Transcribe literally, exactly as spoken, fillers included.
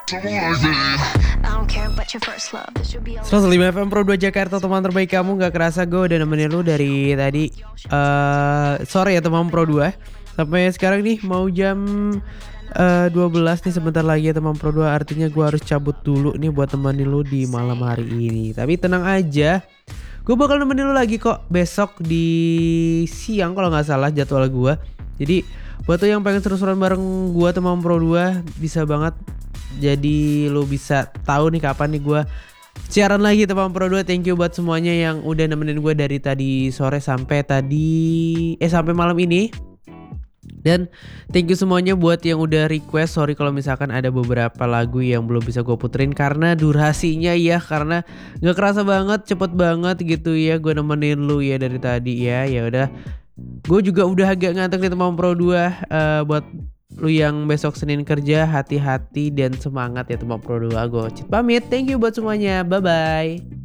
seratus lima F M Pro dua Jakarta, teman terbaik kamu. Gak kerasa gue udah nemenin lu dari tadi uh, sore ya teman Pro dua. Sampai sekarang nih mau jam uh, dua belas nih, sebentar lagi ya teman Pro dua. Artinya gue harus cabut dulu nih buat temenin lu di malam hari ini. Tapi tenang aja, gue bakal nemenin lu lagi kok besok di siang kalau gak salah jadwal gue. Jadi buat lo yang pengen seru-seruan bareng gue teman Pro dua, bisa banget. Jadi lo bisa tahu nih kapan nih gue siaran lagi teman Pro dua. Thank you buat semuanya yang udah nemenin gue dari tadi sore sampai tadi eh sampai malam ini. Dan thank you semuanya buat yang udah request. Sorry kalau misalkan ada beberapa lagu yang belum bisa gue puterin karena durasinya ya, karena nggak kerasa banget, cepet banget gitu ya gue nemenin lu ya dari tadi ya. Ya udah, gue juga udah agak ngantuk nih teman Pro dua. uh, Buat lu yang besok Senin kerja, hati-hati dan semangat ya teman Pro dua. Gue pamit, thank you buat semuanya, bye bye.